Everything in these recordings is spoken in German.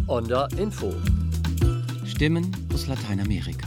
Onda Info. Stimmen aus Lateinamerika.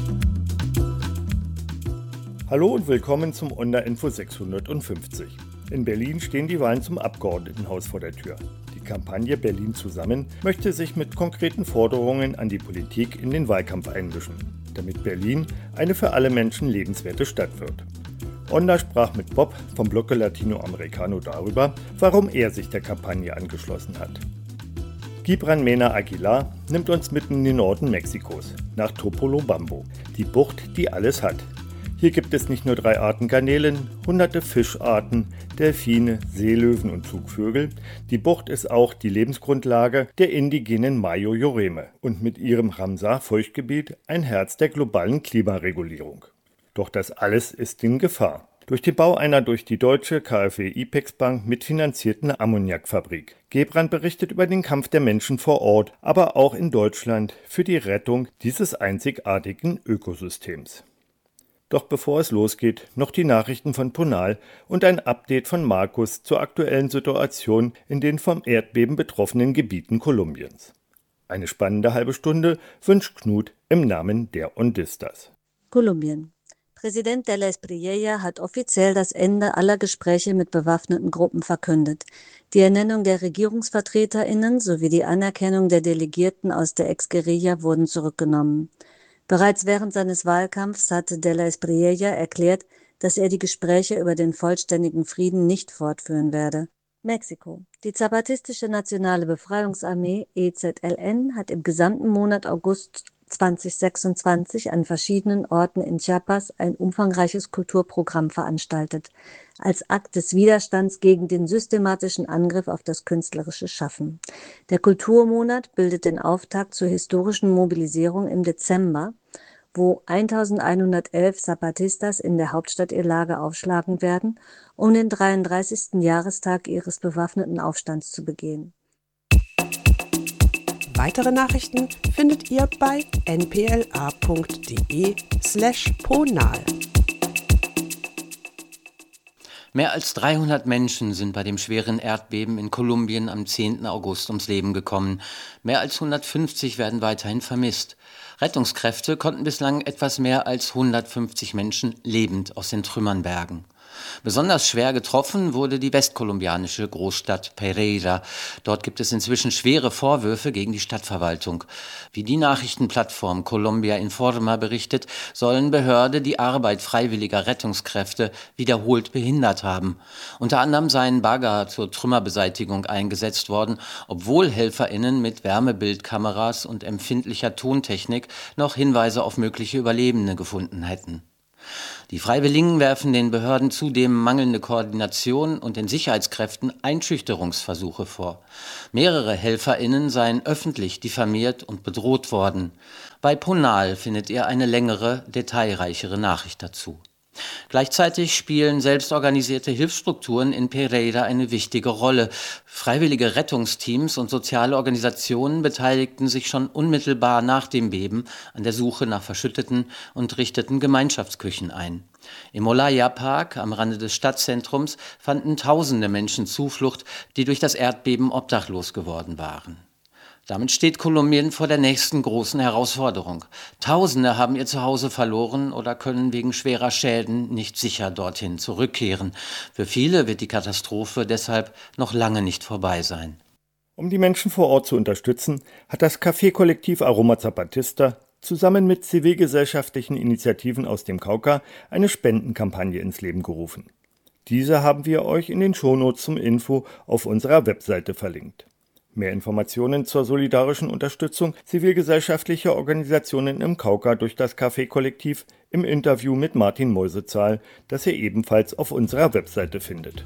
Hallo und willkommen zum Onda Info 650. In Berlin stehen die Wahlen zum Abgeordnetenhaus vor der Tür. Die Kampagne Berlin zusammen möchte sich mit konkreten Forderungen an die Politik in den Wahlkampf einmischen, damit Berlin eine für alle Menschen lebenswerte Stadt wird. Onda sprach mit Bob vom Bloque Latinoamericano darüber, warum er sich der Kampagne angeschlossen hat. Gibran Mena Aguilar nimmt uns mitten in den Norden Mexikos, nach Topolobampo, die Bucht, die alles hat. Hier gibt es nicht nur 3 Arten Garnelen, hunderte Fischarten, Delfine, Seelöwen und Zugvögel. Die Bucht ist auch die Lebensgrundlage der indigenen Mayo-Yoreme und mit ihrem Ramsar-Feuchtgebiet ein Herz der globalen Klimaregulierung. Doch das alles ist in Gefahr. Durch den Bau einer durch die deutsche KfW IPEX Bank mitfinanzierten Ammoniakfabrik. Gebran berichtet über den Kampf der Menschen vor Ort, aber auch in Deutschland für die Rettung dieses einzigartigen Ökosystems. Doch bevor es losgeht, noch die Nachrichten von Ponal und ein Update von Markus zur aktuellen Situation in den vom Erdbeben betroffenen Gebieten Kolumbiens. Eine spannende halbe Stunde wünscht Knut im Namen der Ondistas. Kolumbien. Präsident de la Espriella hat offiziell das Ende aller Gespräche mit bewaffneten Gruppen verkündet. Die Ernennung der RegierungsvertreterInnen sowie die Anerkennung der Delegierten aus der Ex-Guerilla wurden zurückgenommen. Bereits während seines Wahlkampfs hatte de la Espriella erklärt, dass er die Gespräche über den vollständigen Frieden nicht fortführen werde. Mexiko. Die Zapatistische Nationale Befreiungsarmee EZLN hat im gesamten Monat August 2026 an verschiedenen Orten in Chiapas ein umfangreiches Kulturprogramm veranstaltet, als Akt des Widerstands gegen den systematischen Angriff auf das künstlerische Schaffen. Der Kulturmonat bildet den Auftakt zur historischen Mobilisierung im Dezember, wo 1111 Zapatistas in der Hauptstadt ihr Lager aufschlagen werden, um den 33. Jahrestag ihres bewaffneten Aufstands zu begehen. Weitere Nachrichten findet ihr bei npla.de/ponal. Mehr als 300 Menschen sind bei dem schweren Erdbeben in Kolumbien am 10. August ums Leben gekommen. Mehr als 150 werden weiterhin vermisst. Rettungskräfte konnten bislang etwas mehr als 150 Menschen lebend aus den Trümmern bergen. Besonders schwer getroffen wurde die westkolumbianische Großstadt Pereira. Dort gibt es inzwischen schwere Vorwürfe gegen die Stadtverwaltung. Wie die Nachrichtenplattform Colombia Informa berichtet, sollen Behörden die Arbeit freiwilliger Rettungskräfte wiederholt behindert haben. Unter anderem seien Bagger zur Trümmerbeseitigung eingesetzt worden, obwohl HelferInnen mit Wärmebildkameras und empfindlicher Tontechnik noch Hinweise auf mögliche Überlebende gefunden hätten. Die Freiwilligen werfen den Behörden zudem mangelnde Koordination und den Sicherheitskräften Einschüchterungsversuche vor. Mehrere HelferInnen seien öffentlich diffamiert und bedroht worden. Bei Ponal findet ihr eine längere, detailreichere Nachricht dazu. Gleichzeitig spielen selbstorganisierte Hilfsstrukturen in Pereira eine wichtige Rolle. Freiwillige Rettungsteams und soziale Organisationen beteiligten sich schon unmittelbar nach dem Beben an der Suche nach verschütteten und richteten Gemeinschaftsküchen ein. Im Olaya Park am Rande des Stadtzentrums fanden tausende Menschen Zuflucht, die durch das Erdbeben obdachlos geworden waren. Damit steht Kolumbien vor der nächsten großen Herausforderung. Tausende haben ihr Zuhause verloren oder können wegen schwerer Schäden nicht sicher dorthin zurückkehren. Für viele wird die Katastrophe deshalb noch lange nicht vorbei sein. Um die Menschen vor Ort zu unterstützen, hat das Café-Kollektiv Aroma Zapatista zusammen mit zivilgesellschaftlichen Initiativen aus dem Cauca eine Spendenkampagne ins Leben gerufen. Diese haben wir euch in den Shownotes zum Info auf unserer Webseite verlinkt. Mehr Informationen zur solidarischen Unterstützung zivilgesellschaftlicher Organisationen im Cauca durch das Café-Kollektiv im Interview mit Martin Meusezahl, das ihr ebenfalls auf unserer Webseite findet.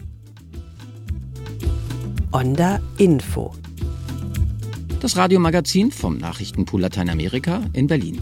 Onda Info. Das Radiomagazin vom Nachrichtenpool Lateinamerika in Berlin.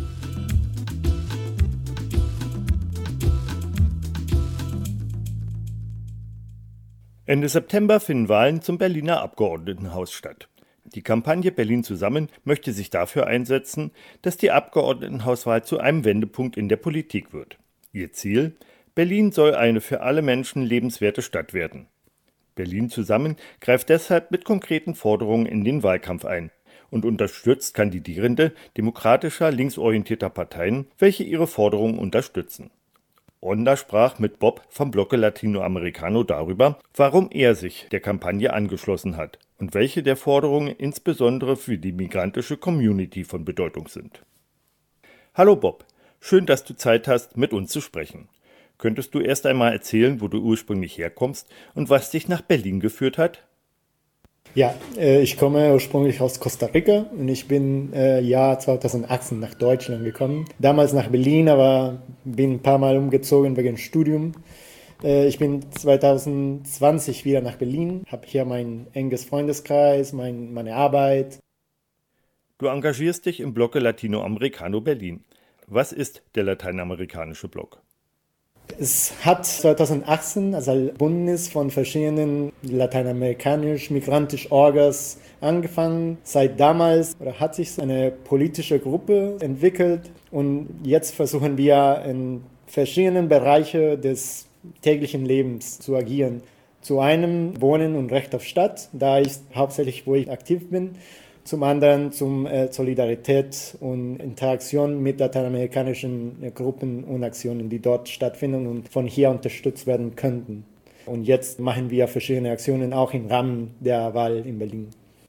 Ende September finden Wahlen zum Berliner Abgeordnetenhaus statt. Die Kampagne Berlin zusammen möchte sich dafür einsetzen, dass die Abgeordnetenhauswahl zu einem Wendepunkt in der Politik wird. Ihr Ziel: Berlin soll eine für alle Menschen lebenswerte Stadt werden. Berlin zusammen greift deshalb mit konkreten Forderungen in den Wahlkampf ein und unterstützt Kandidierende demokratischer, linksorientierter Parteien, welche ihre Forderungen unterstützen. Onda sprach mit Bob vom Bloque Latinoamericano darüber, warum er sich der Kampagne angeschlossen hat und welche der Forderungen insbesondere für die migrantische Community von Bedeutung sind. Hallo Bob, schön, dass du Zeit hast, mit uns zu sprechen. Könntest du erst einmal erzählen, wo du ursprünglich herkommst und was dich nach Berlin geführt hat? Ja, ich komme ursprünglich aus Costa Rica und ich bin Jahr 2018 nach Deutschland gekommen. Damals nach Berlin, aber bin ein paar Mal umgezogen wegen Studium. Ich bin 2020 wieder nach Berlin, habe hier mein enges Freundeskreis, meine Arbeit. Du engagierst dich im Bloque Latinoamericano Berlin. Was ist der lateinamerikanische Block? Es hat 2018 als Bündnis von verschiedenen lateinamerikanisch-migrantischen Orgas angefangen. Seit damals hat sich eine politische Gruppe entwickelt und jetzt versuchen wir in verschiedenen Bereichen des täglichen Lebens zu agieren. Zu einem Wohnen und Recht auf Stadt, da ist hauptsächlich, wo ich aktiv bin. Zum anderen zum Solidarität und Interaktion mit lateinamerikanischen Gruppen und Aktionen, die dort stattfinden und von hier unterstützt werden könnten. Und jetzt machen wir verschiedene Aktionen auch im Rahmen der Wahl in Berlin.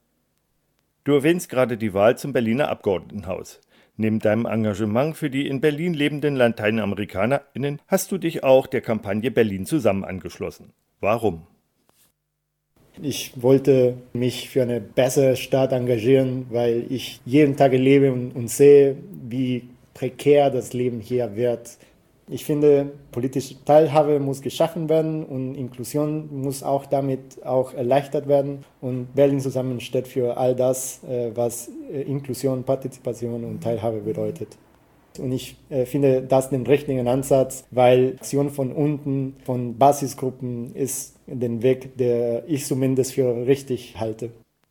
Du erwähnst gerade die Wahl zum Berliner Abgeordnetenhaus. Neben deinem Engagement für die in Berlin lebenden LateinamerikanerInnen hast du dich auch der Kampagne Berlin zusammen angeschlossen. Warum? Ich wollte mich für eine bessere Stadt engagieren, weil ich jeden Tag lebe und sehe, wie prekär das Leben hier wird. Ich finde, politische Teilhabe muss geschaffen werden und Inklusion muss auch damit erleichtert werden. Und Berlin zusammen steht für all das, was Inklusion, Partizipation und Teilhabe bedeutet. Und ich finde das den richtigen Ansatz, weil Aktion von unten, von Basisgruppen ist den Weg, der ich zumindest für richtig halte.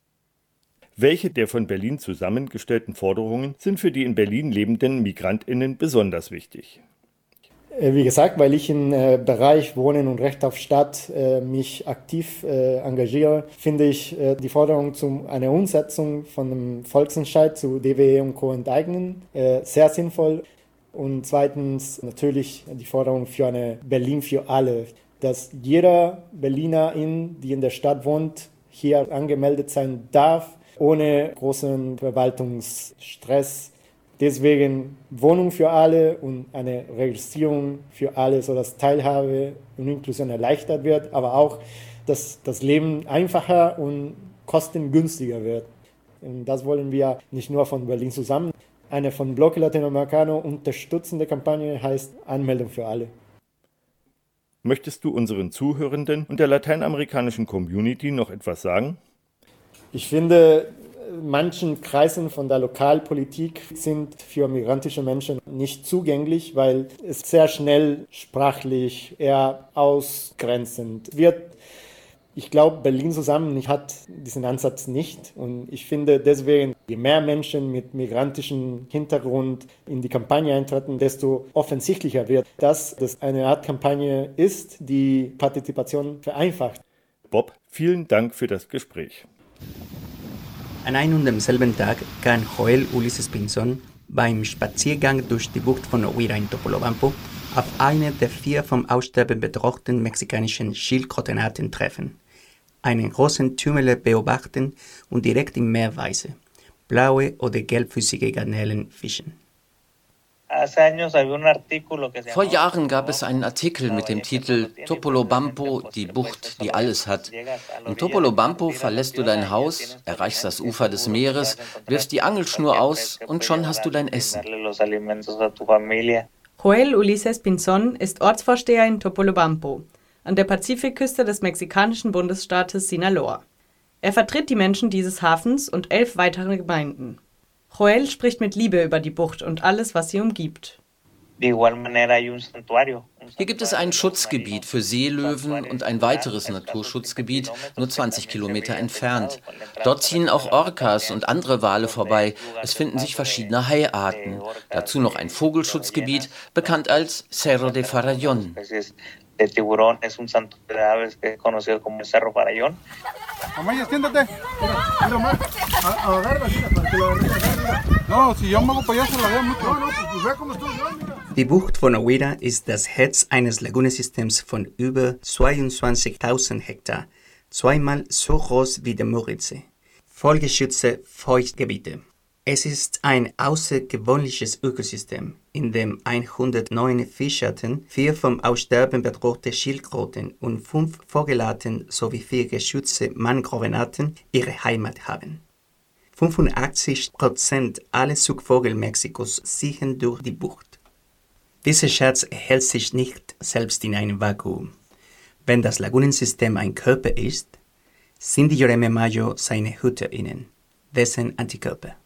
Welche der von Berlin zusammengestellten Forderungen sind für die in Berlin lebenden MigrantInnen besonders wichtig? Wie gesagt, weil ich im Bereich Wohnen und Recht auf Stadt mich aktiv engagiere, finde ich die Forderung zu einer Umsetzung von einem Volksentscheid zu DWE und Co. enteignen sehr sinnvoll. Und zweitens natürlich die Forderung für eine Berlin für alle, dass jeder Berlinerin, die in der Stadt wohnt, hier angemeldet sein darf, ohne großen Verwaltungsstress. Deswegen Wohnung für alle und eine Registrierung für alle, sodass Teilhabe und Inklusion erleichtert wird, aber auch, dass das Leben einfacher und kostengünstiger wird. Und das wollen wir nicht nur von Berlin zusammen. Eine von Bloque Latinoamericano unterstützende Kampagne heißt Anmeldung für alle. Möchtest du unseren Zuhörenden und der lateinamerikanischen Community noch etwas sagen? Ich finde, manchen Kreisen von der Lokalpolitik sind für migrantische Menschen nicht zugänglich, weil es sehr schnell sprachlich eher ausgrenzend wird. Ich glaube, Berlin zusammen hat diesen Ansatz nicht. Und ich finde deswegen, je mehr Menschen mit migrantischem Hintergrund in die Kampagne eintreten, desto offensichtlicher wird, dass das eine Art Kampagne ist, die Partizipation vereinfacht. Bob, vielen Dank für das Gespräch. An einem und demselben Tag kann Joel Ulises Pinzón beim Spaziergang durch die Bucht von Oira in Topolobampo auf eine der 4 vom Aussterben bedrohten mexikanischen Schildkrötenarten treffen. Einen großen Tümmler beobachten und direkt im Meer weiße, blaue oder gelbfüßige Garnelen fischen. Vor Jahren gab es einen Artikel mit dem Titel Topolobampo, die Bucht, die alles hat. In Topolobampo verlässt du dein Haus, erreichst das Ufer des Meeres, wirfst die Angelschnur aus und schon hast du dein Essen. Joel Ulises Pinzón ist Ortsvorsteher in Topolobampo, an der Pazifikküste des mexikanischen Bundesstaates Sinaloa. Er vertritt die Menschen dieses Hafens und 11 weitere Gemeinden. Joel spricht mit Liebe über die Bucht und alles, was sie umgibt. Hier gibt es ein Schutzgebiet für Seelöwen und ein weiteres Naturschutzgebiet, nur 20 Kilometer entfernt. Dort ziehen auch Orcas und andere Wale vorbei. Es finden sich verschiedene Haiarten. Dazu noch ein Vogelschutzgebiet, bekannt als Cerro de Farallón. de Tiburón es un santuario de aves que es conocido como el Cerro Farallón. Amaya, siéntate. Mira, más. Agarra, para que lo agarre. No, si yo me hago payaso, la veo mucho. No, pues ve cómo estoy yo, mira. Die Bucht von Oira ist das Herz eines Lagunensystems von über 22.000 Hektar, zweimal so groß wie der Moritzsee. Vollgeschützte Feuchtgebiete. Es ist ein außergewöhnliches Ökosystem, in dem 109 Fischarten, 4 vom Aussterben bedrohte Schildkröten und 5 Vogelarten sowie 4 geschützte Mangrovenarten ihre Heimat haben. 85% aller Zugvögel Mexikos ziehen durch die Bucht. Dieser Schatz erhält sich nicht selbst in einem Vakuum. Wenn das Lagunensystem ein Körper ist, sind die Lloreme Mayo seine HüterInnen, dessen Antikörper.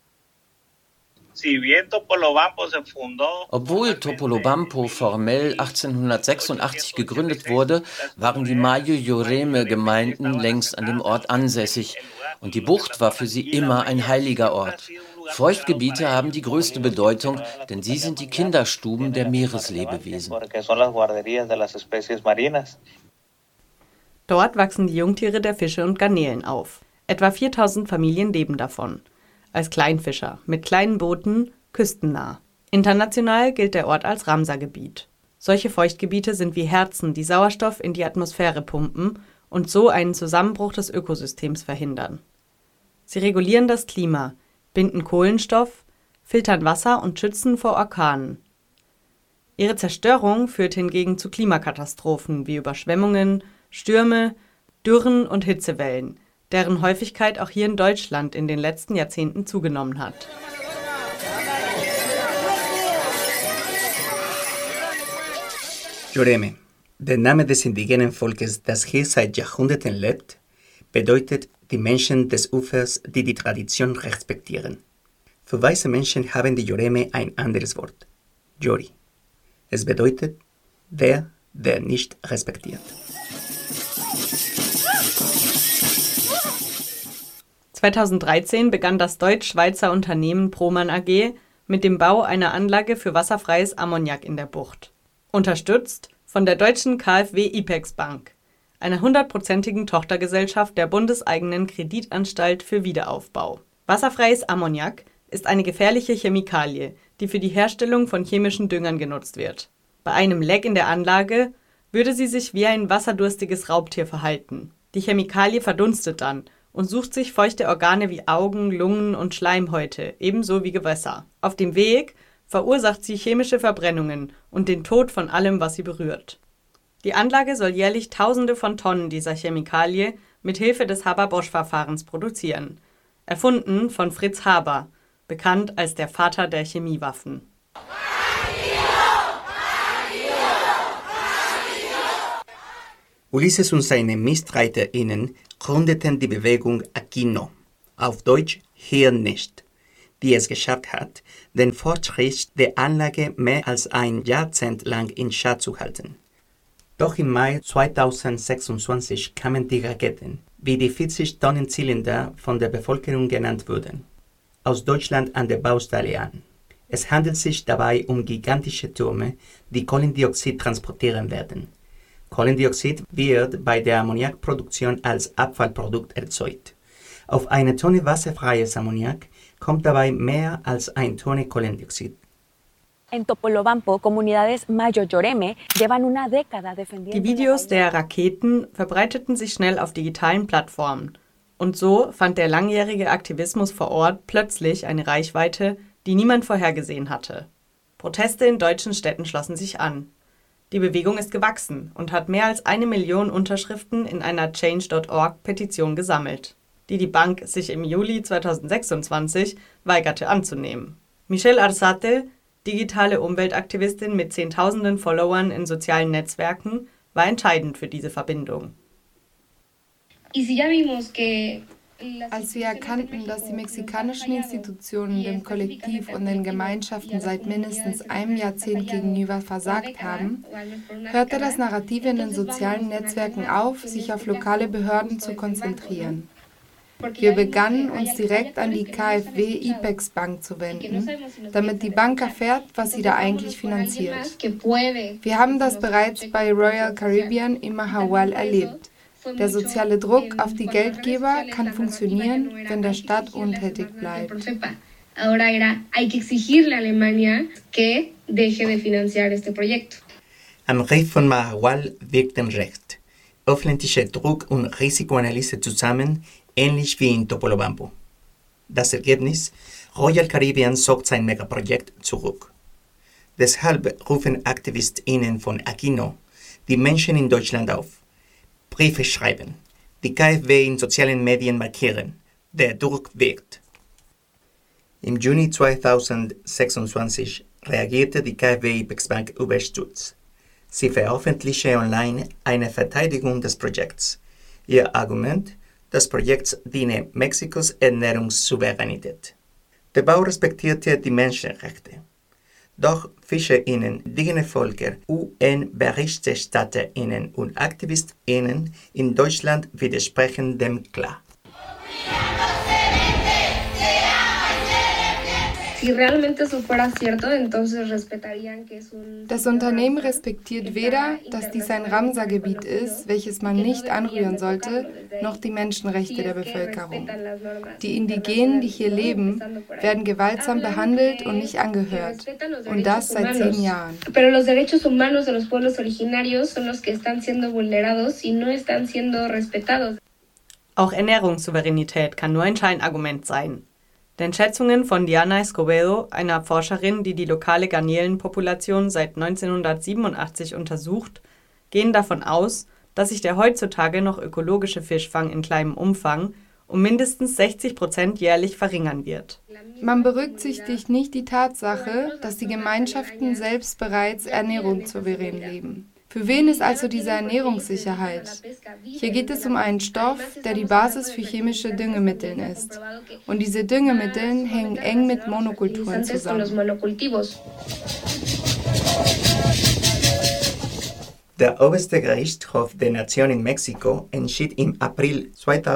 Obwohl Topolobampo formell 1886 gegründet wurde, waren die Mayo-Lloreme-Gemeinden längst an dem Ort ansässig und die Bucht war für sie immer ein heiliger Ort. Feuchtgebiete haben die größte Bedeutung, denn sie sind die Kinderstuben der Meereslebewesen. Dort wachsen die Jungtiere der Fische und Garnelen auf. Etwa 4000 Familien leben davon. Als Kleinfischer, mit kleinen Booten, küstennah. International gilt der Ort als Ramsar-Gebiet. Solche Feuchtgebiete sind wie Herzen, die Sauerstoff in die Atmosphäre pumpen und so einen Zusammenbruch des Ökosystems verhindern. Sie regulieren das Klima, binden Kohlenstoff, filtern Wasser und schützen vor Orkanen. Ihre Zerstörung führt hingegen zu Klimakatastrophen wie Überschwemmungen, Stürme, Dürren und Hitzewellen, deren Häufigkeit auch hier in Deutschland in den letzten Jahrzehnten zugenommen hat. Lloreme, der Name des indigenen Volkes, das hier seit Jahrhunderten lebt, bedeutet die Menschen des Ufers, die die Tradition respektieren. Für weiße Menschen haben die Lloreme ein anderes Wort, Yori. Es bedeutet der nicht respektiert. 2013 begann das deutsch-schweizer Unternehmen Proman AG mit dem Bau einer Anlage für wasserfreies Ammoniak in der Bucht. Unterstützt von der deutschen KfW IPEX Bank, einer 100%igen Tochtergesellschaft der bundeseigenen Kreditanstalt für Wiederaufbau. Wasserfreies Ammoniak ist eine gefährliche Chemikalie, die für die Herstellung von chemischen Düngern genutzt wird. Bei einem Leck in der Anlage würde sie sich wie ein wasserdurstiges Raubtier verhalten. Die Chemikalie verdunstet dann und sucht sich feuchte Organe wie Augen, Lungen und Schleimhäute, ebenso wie Gewässer. Auf dem Weg verursacht sie chemische Verbrennungen und den Tod von allem, was sie berührt. Die Anlage soll jährlich Tausende von Tonnen dieser Chemikalie mit Hilfe des Haber-Bosch-Verfahrens produzieren. Erfunden von Fritz Haber, bekannt als der Vater der Chemiewaffen. Ulysses und seine MitstreiterInnen gründeten die Bewegung Aquino, auf Deutsch hier nicht, die es geschafft hat, den Fortschritt der Anlage mehr als ein Jahrzehnt lang in Schach zu halten. Doch im Mai 2026 kamen die Raketen, wie die 40-Tonnen-Zylinder von der Bevölkerung genannt wurden, aus Deutschland an der Baustelle an. Es handelt sich dabei um gigantische Türme, die Kohlendioxid transportieren werden. Kohlendioxid wird bei der Ammoniakproduktion als Abfallprodukt erzeugt. Auf eine Tonne wasserfreies Ammoniak kommt dabei mehr als 1 Tonne Kohlendioxid. En Topolobampo, comunidades Mayo-Lloreme llevan una década defendiendo. Die Videos der Raketen verbreiteten sich schnell auf digitalen Plattformen. Und so fand der langjährige Aktivismus vor Ort plötzlich eine Reichweite, die niemand vorhergesehen hatte. Proteste in deutschen Städten schlossen sich an. Die Bewegung ist gewachsen und hat mehr als 1 Million Unterschriften in einer Change.org-Petition gesammelt, die die Bank sich im Juli 2026 weigerte anzunehmen. Michelle Arzate, digitale Umweltaktivistin mit Zehntausenden Followern in sozialen Netzwerken, war entscheidend für diese Verbindung. Als wir erkannten, dass die mexikanischen Institutionen dem Kollektiv und den Gemeinschaften seit mindestens einem Jahrzehnt gegenüber versagt haben, hörte das Narrativ in den sozialen Netzwerken auf, sich auf lokale Behörden zu konzentrieren. Wir begannen, uns direkt an die KfW IPEX Bank zu wenden, damit die Bank erfährt, was sie da eigentlich finanziert. Wir haben das bereits bei Royal Caribbean im Mahahual erlebt. Der soziale Druck auf die Geldgeber kann funktionieren, wenn der Staat untätig bleibt. Ahora hay que exigirle a Alemania que deje de financiar este proyecto. Am Reef von Mahahual wirkten recht. Öffentlicher Druck und Risikoanalyse zusammen, ähnlich wie in Topolobampo. Das Ergebnis: Royal Caribbean zog sein Megaprojekt zurück. Deshalb rufen AktivistInnen von Aquino die Menschen in Deutschland auf. Briefe schreiben, die KfW in sozialen Medien markieren. Der Druck wirkt. Im Juni 2026 reagierte die KfW IPEX Bank überstürzt. Sie veröffentlichte online eine Verteidigung des Projekts. Ihr Argument: das Projekt diene Mexikos Ernährungssouveränität. Der Bau respektierte die Menschenrechte. Doch FischerInnen, indigene Völker, UN-BerichterstatterInnen und AktivistInnen in Deutschland widersprechen dem klar. Das Unternehmen respektiert weder, dass dies ein Ramsar-Gebiet ist, welches man nicht anrühren sollte, noch die Menschenrechte der Bevölkerung. Die Indigenen, die hier leben, werden gewaltsam behandelt und nicht angehört. Und das seit 10 Jahren. Auch Ernährungssouveränität kann nur ein Scheinargument sein. Denn Schätzungen von Diana Escobedo, einer Forscherin, die die lokale Garnelenpopulation seit 1987 untersucht, gehen davon aus, dass sich der heutzutage noch ökologische Fischfang in kleinem Umfang um mindestens 60% jährlich verringern wird. Man berücksichtigt nicht die Tatsache, dass die Gemeinschaften selbst bereits ernährungssouverän leben. Für wen ist also diese Ernährungssicherheit? Hier geht es um einen Stoff, der die Basis für chemische Düngemittel ist. Und diese Düngemittel hängen eng mit Monokulturen zusammen. Der oberste Gerichtshof der Nation in Mexiko entschied im April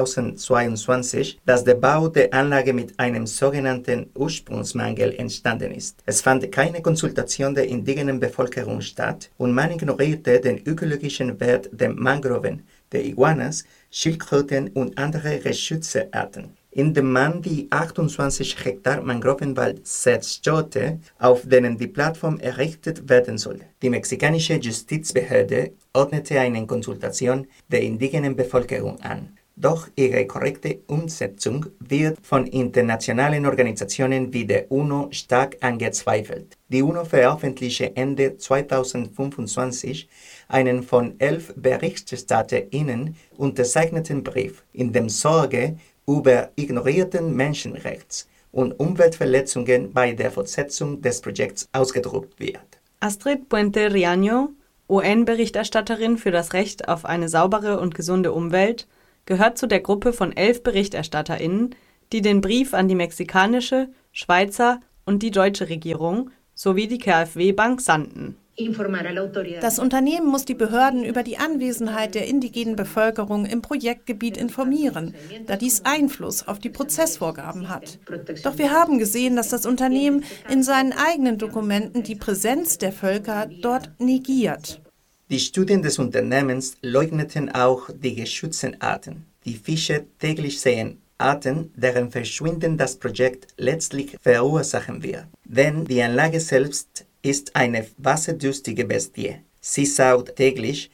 2022, dass der Bau der Anlage mit einem sogenannten Ursprungsmangel entstanden ist. Es fand keine Konsultation der indigenen Bevölkerung statt und man ignorierte den ökologischen Wert der Mangroven, der Iguanas, Schildkröten und andere geschützte Arten, indem man die 28 Hektar Mangrovenwald zerstörte, auf denen die Plattform errichtet werden soll. Die mexikanische Justizbehörde ordnete eine Konsultation der indigenen Bevölkerung an. Doch ihre korrekte Umsetzung wird von internationalen Organisationen wie der UNO stark angezweifelt. Die UNO veröffentlichte Ende 2025 einen von 11 BerichterstatterInnen unterzeichneten Brief, in dem Sorge über ignorierten Menschenrechts- und Umweltverletzungen bei der Fortsetzung des Projekts ausgedrückt wird. Astrid Puente Riaño, UN-Berichterstatterin für das Recht auf eine saubere und gesunde Umwelt, gehört zu der Gruppe von 11 BerichterstatterInnen, die den Brief an die mexikanische, Schweizer und die deutsche Regierung sowie die KfW-Bank sandten. Das Unternehmen muss die Behörden über die Anwesenheit der indigenen Bevölkerung im Projektgebiet informieren, da dies Einfluss auf die Prozessvorgaben hat. Doch wir haben gesehen, dass das Unternehmen in seinen eigenen Dokumenten die Präsenz der Völker dort negiert. Die Studien des Unternehmens leugneten auch die geschützten Arten. Die Fischer täglich sehen Arten, deren Verschwinden das Projekt letztlich verursachen wird. Denn die Anlage selbst ist eine wasserdurstige Bestie. Sie saugt täglich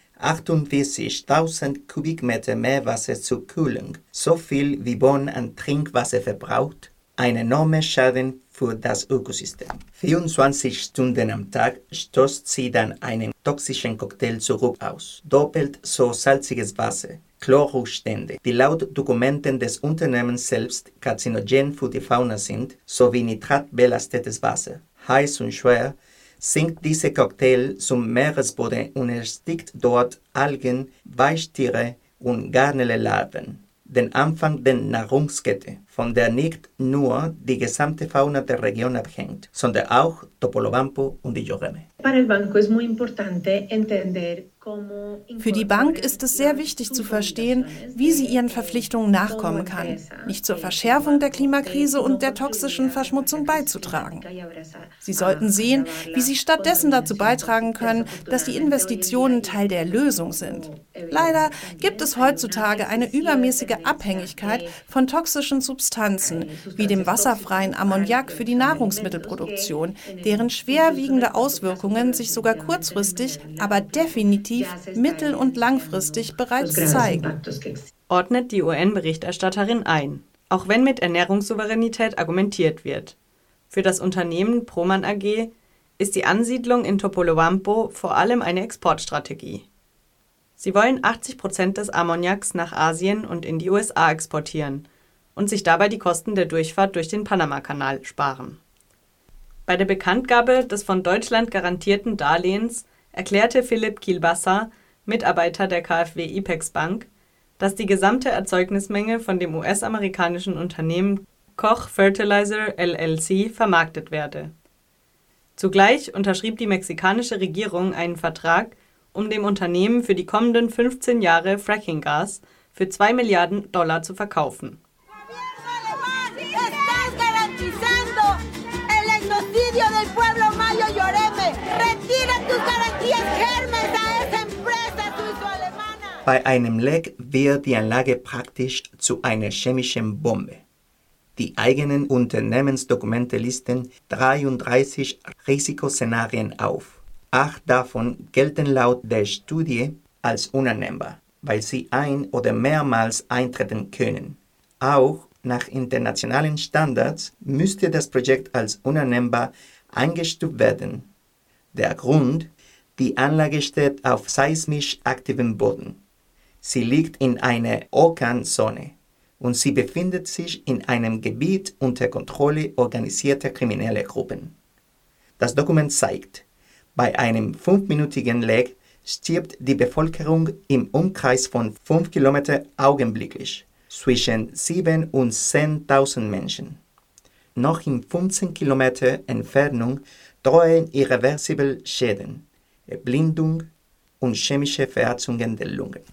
48.000 Kubikmeter Meerwasser zur Kühlung, so viel wie Bonn an Trinkwasser verbraucht. Ein enormer Schaden für das Ökosystem. 24 Stunden am Tag stößt sie dann einen toxischen Cocktail zurück aus. Doppelt so salziges Wasser, Chlorrückstände, die laut Dokumenten des Unternehmens selbst karzinogen für die Fauna sind, sowie nitratbelastetes Wasser. Heiß und schwer sinkt dieser Cocktail zum Meeresboden und erstickt dort Algen, Weichtiere und Garnelenlarven. Den Anfang der Nahrungskette, von der nicht nur die gesamte Fauna der Region abhängt, sondern auch Topolobampo und die Lloreme. Für die Bank ist es sehr wichtig zu verstehen, wie sie ihren Verpflichtungen nachkommen kann, nicht zur Verschärfung der Klimakrise und der toxischen Verschmutzung beizutragen. Sie sollten sehen, wie sie stattdessen dazu beitragen können, dass die Investitionen Teil der Lösung sind. Leider gibt es heutzutage eine übermäßige Abhängigkeit von toxischen Substanzen, wie dem wasserfreien Ammoniak für die Nahrungsmittelproduktion, deren schwerwiegende Auswirkungen sich sogar kurzfristig, aber definitiv mittel- und langfristig bereits zeigen. Ordnet die UN-Berichterstatterin ein, auch wenn mit Ernährungssouveränität argumentiert wird. Für das Unternehmen Proman AG ist die Ansiedlung in Topolobampo vor allem eine Exportstrategie. Sie wollen 80% des Ammoniaks nach Asien und in die USA exportieren und sich dabei die Kosten der Durchfahrt durch den Panamakanal sparen. Bei der Bekanntgabe des von Deutschland garantierten Darlehens erklärte Philipp Kielbasa, Mitarbeiter der KfW IPEX Bank, dass die gesamte Erzeugnismenge von dem US-amerikanischen Unternehmen Koch Fertilizer LLC vermarktet werde. Zugleich unterschrieb die mexikanische Regierung einen Vertrag, um dem Unternehmen für die kommenden 15 Jahre Fracking-Gas für $2 Milliarden zu verkaufen. Bei einem Leck wird die Anlage praktisch zu einer chemischen Bombe. Die eigenen Unternehmensdokumente listen 33 Risikoszenarien auf. 8 davon gelten laut der Studie als unannehmbar, weil sie ein- oder mehrmals eintreten können. Auch nach internationalen Standards müsste das Projekt als unannehmbar eingestuft werden. Der Grund: die Anlage steht auf seismisch aktivem Boden. Sie liegt in einer Orkanzone und sie befindet sich in einem Gebiet unter Kontrolle organisierter krimineller Gruppen. Das Dokument zeigt, bei einem 5-minütigen Leck stirbt die Bevölkerung im Umkreis von 5 Kilometern augenblicklich, zwischen 7.000 und 10.000 Menschen. Noch in 15 Kilometer Entfernung drohen irreversible Schäden, Erblindung und chemische Verherzungen der Lunge.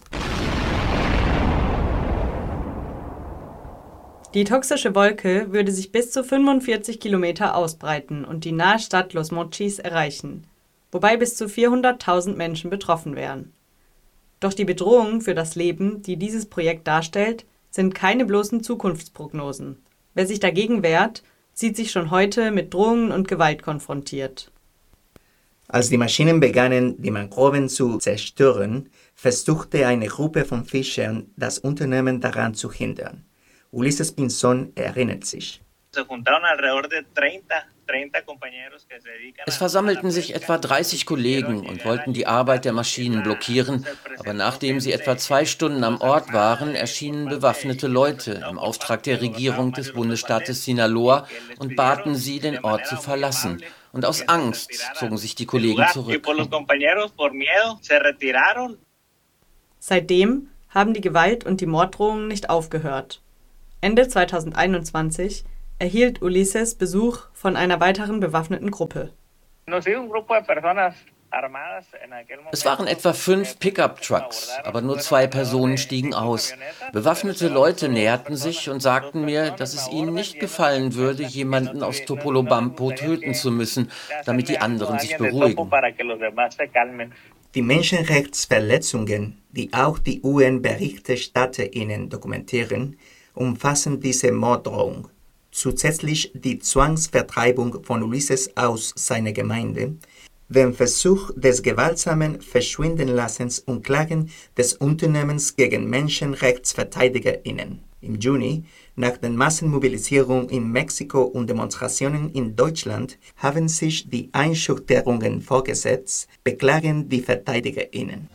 Die toxische Wolke würde sich bis zu 45 Kilometer ausbreiten und die nahe Stadt Los Mochis erreichen, wobei bis zu 400.000 Menschen betroffen wären. Doch die Bedrohungen für das Leben, die dieses Projekt darstellt, sind keine bloßen Zukunftsprognosen. Wer sich dagegen wehrt, sieht sich schon heute mit Drohungen und Gewalt konfrontiert. Als die Maschinen begannen, die Mangroven zu zerstören, versuchte eine Gruppe von Fischern, das Unternehmen daran zu hindern. Ulises Pinzón erinnert sich. Es versammelten sich etwa 30 Kollegen und wollten die Arbeit der Maschinen blockieren, aber nachdem sie etwa 2 Stunden am Ort waren, erschienen bewaffnete Leute im Auftrag der Regierung des Bundesstaates Sinaloa und baten sie, den Ort zu verlassen. Und aus Angst zogen sich die Kollegen zurück. Seitdem haben die Gewalt und die Morddrohungen nicht aufgehört. Ende 2021 erhielt Ulises Besuch von einer weiteren bewaffneten Gruppe. Es waren etwa 5 Pickup-Trucks, aber nur 2 Personen stiegen aus. Bewaffnete Leute näherten sich und sagten mir, dass es ihnen nicht gefallen würde, jemanden aus Topolobampo töten zu müssen, damit die anderen sich beruhigen. Die Menschenrechtsverletzungen, die auch die UN-BerichterstatterInnen dokumentieren, umfassen diese Morddrohung. Zusätzlich die Zwangsvertreibung von Ulises aus seiner Gemeinde, den Versuch des gewaltsamen Verschwindenlassens und Klagen des Unternehmens gegen MenschenrechtsverteidigerInnen. Im Juni, nach der Massenmobilisierung in Mexiko und Demonstrationen in Deutschland, haben sich die Einschüchterungen fortgesetzt, beklagen die VerteidigerInnen.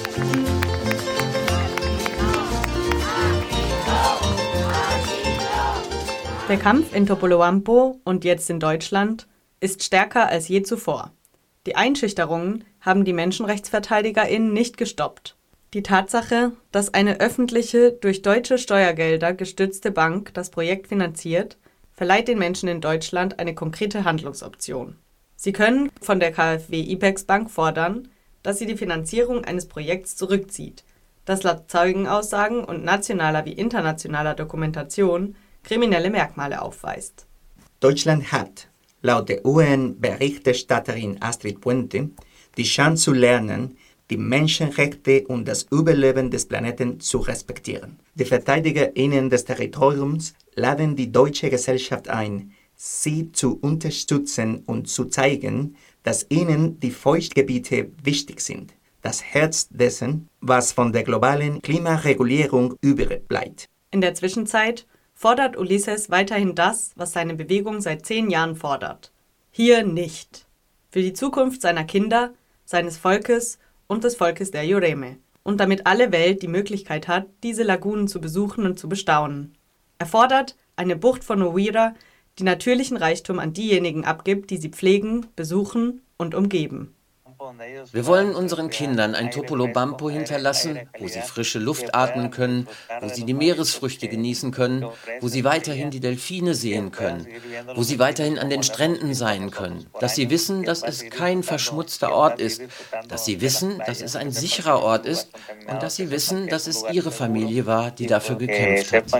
Der Kampf in Topolobampo und jetzt in Deutschland ist stärker als je zuvor. Die Einschüchterungen haben die MenschenrechtsverteidigerInnen nicht gestoppt. Die Tatsache, dass eine öffentliche, durch deutsche Steuergelder gestützte Bank das Projekt finanziert, verleiht den Menschen in Deutschland eine konkrete Handlungsoption. Sie können von der KfW IPEX Bank fordern, dass sie die Finanzierung eines Projekts zurückzieht, das laut Zeugenaussagen und nationaler wie internationaler Dokumentation kriminelle Merkmale aufweist. Deutschland hat, laut der UN-Berichterstatterin Astrid Puente, die Chance zu lernen, die Menschenrechte und das Überleben des Planeten zu respektieren. Die VerteidigerInnen des Territoriums laden die deutsche Gesellschaft ein, sie zu unterstützen und zu zeigen, dass ihnen die Feuchtgebiete wichtig sind, das Herz dessen, was von der globalen Klimaregulierung übrig bleibt. In der Zwischenzeit fordert Ulises weiterhin das, was seine Bewegung seit 10 Jahren fordert. Hier nicht. Für die Zukunft seiner Kinder, seines Volkes und des Volkes der Yoreme. Und damit alle Welt die Möglichkeit hat, diese Lagunen zu besuchen und zu bestaunen. Er fordert eine Bucht von Uvira, die natürlichen Reichtum an diejenigen abgibt, die sie pflegen, besuchen und umgeben. Wir wollen unseren Kindern ein Topolobampo hinterlassen, wo sie frische Luft atmen können, wo sie die Meeresfrüchte genießen können, wo sie weiterhin die Delfine sehen können, wo sie weiterhin an den Stränden sein können, dass sie wissen, dass es kein verschmutzter Ort ist, dass sie wissen, dass es ein sicherer Ort ist und dass sie wissen, dass es ihre Familie war, die dafür gekämpft hat.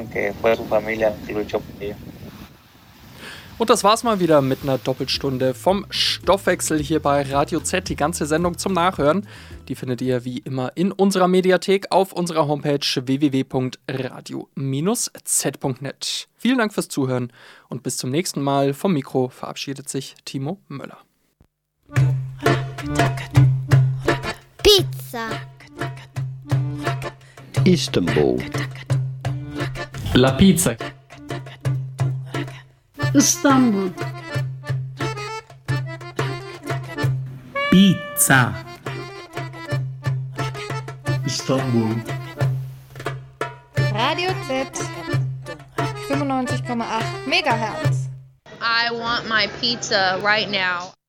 Und das war's mal wieder mit einer Doppelstunde vom Stoffwechsel hier bei Radio Z. Die ganze Sendung zum Nachhören, die findet ihr wie immer in unserer Mediathek auf unserer Homepage www.radio-z.net. Vielen Dank fürs Zuhören und bis zum nächsten Mal. Vom Mikro verabschiedet sich Timo Möller. Pizza. Istanbul. La Pizza. Istanbul. Pizza. Istanbul. Radio Z 95,8 Megahertz. I want my pizza right now.